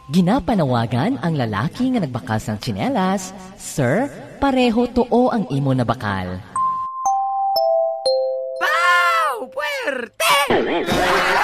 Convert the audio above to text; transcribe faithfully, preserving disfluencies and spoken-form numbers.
Ginapanawagan ang lalaki nga nagbakas ng tsinelas, Sir, pareho too ang imo na bakal. Wow! Puwerte!